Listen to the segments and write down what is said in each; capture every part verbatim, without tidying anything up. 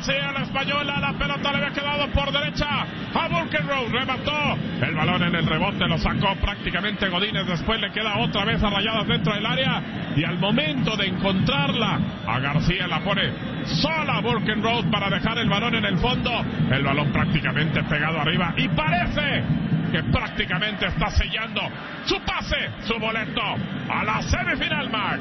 García, la española, la pelota le había quedado por derecha a Burkenroth, remató el balón en el rebote, lo sacó prácticamente Godínez, después le queda otra vez a Rayadas dentro del área, y al momento de encontrarla a García la pone sola Burkenroth para dejar el balón en el fondo, el balón prácticamente pegado arriba, y parece que prácticamente está sellando su pase, su boleto a la semifinal, Max.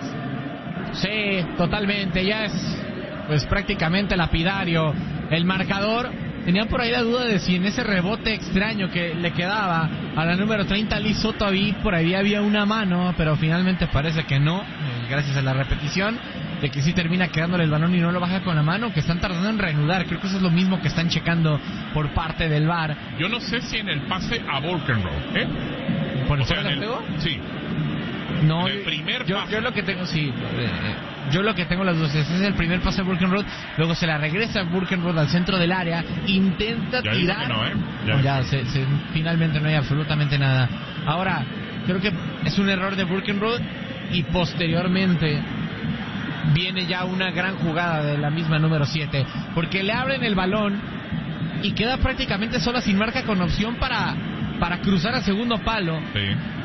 Sí, totalmente, ya es pues prácticamente lapidario el marcador. Tenía por ahí la duda de si en ese rebote extraño que le quedaba a la número treinta, Liz Soto, por ahí había una mano, pero finalmente parece que no, gracias a la repetición, de que sí termina quedándole el balón y no lo baja con la mano, que están tardando en reanudar. Creo que eso es lo mismo que están checando por parte del V A R. Yo no sé si en el pase a Burkenroth, ¿eh? ¿Por el o sea, fuera en de el... juego? Sí. No, el primer yo, pase. yo lo que tengo, sí, eh, yo lo que tengo las dos es el primer pase a Burkenroth, luego se la regresa a Burkenroth al centro del área, intenta ya tirar, no, ¿eh? ya, no, ya se, se, finalmente no hay absolutamente nada. Ahora, creo que es un error de Burkenroth y posteriormente viene ya una gran jugada de la misma número siete, porque le abren el balón y queda prácticamente sola sin marca con opción para, para cruzar a segundo palo. Sí.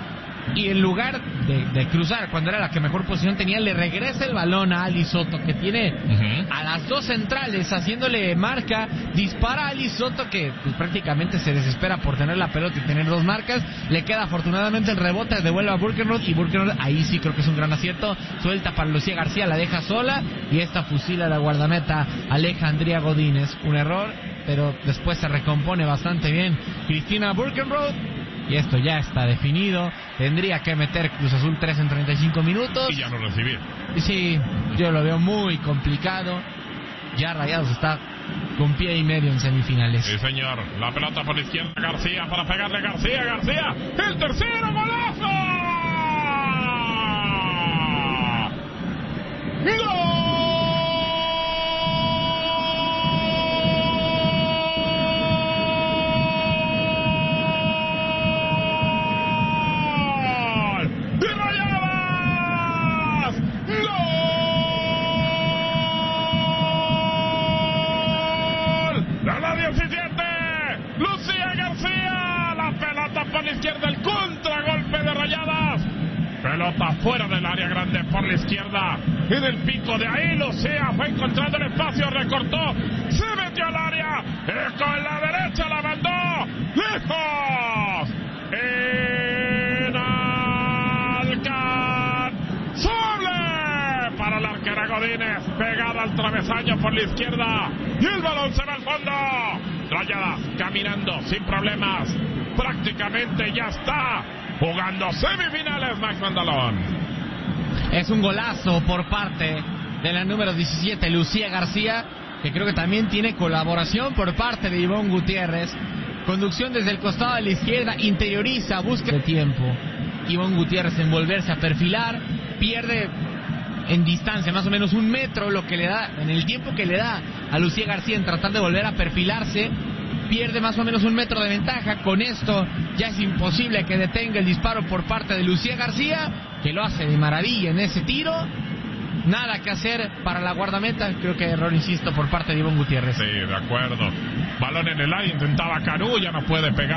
Y en lugar de, de cruzar, cuando era la que mejor posición tenía, le regresa el balón a Ali Soto, que tiene uh-huh. a las dos centrales haciéndole marca, dispara a Ali Soto, que pues, prácticamente se desespera por tener la pelota y tener dos marcas, le queda afortunadamente el rebote, devuelve a Burkenroth, y Burkenroth ahí sí creo que es un gran acierto, suelta para Lucía García, la deja sola, y esta fusila la guardameta Alejandría Godínez, un error, pero después se recompone bastante bien Cristina Burkenroth. Y esto ya está definido. Tendría que meter Cruz Azul tres en treinta y cinco minutos. Y ya no recibir. Sí, yo lo veo muy complicado. Ya Rayados está con pie y medio en semifinales. Sí, señor. La pelota por la izquierda, García para pegarle a García. García, el tercero, golazo. ¡Gol! Lucía García, la pelota por la izquierda, el contragolpe de Rayadas, pelota fuera del área grande por la izquierda, en el pico de ahí Lucía fue encontrando el espacio, recortó, se metió al área, y con la derecha la mandó lejos, inalcanzable para la arquera Godínez, pegada al travesaño por la izquierda, y el balón se va al fondo. Rayadas caminando sin problemas, prácticamente ya está jugando semifinales, Max Mandalón. Es un golazo por parte de la número diecisiete, Lucía García, que creo que también tiene colaboración por parte de Ivonne Gutiérrez. Conducción desde el costado de la izquierda, interioriza, busca de tiempo. Ivonne Gutiérrez en volverse a perfilar, pierde en distancia, más o menos un metro, lo que le da, en el tiempo que le da a Lucía García en tratar de volver a perfilarse, pierde más o menos un metro de ventaja. Con esto ya es imposible que detenga el disparo por parte de Lucía García, que lo hace de maravilla en ese tiro. Nada que hacer para la guardameta, creo que error, insisto, por parte de Ivonne Gutiérrez. Sí, de acuerdo. Balón en el área, intentaba Canú, ya no puede pegar.